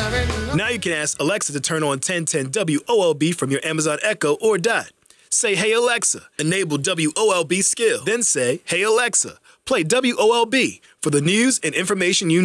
Now you can ask Alexa to turn on 1010 WOLB from your Amazon Echo or Dot. Say, "Hey Alexa, enable WOLB skill." Then say, "Hey Alexa, play WOLB for the news and information you need."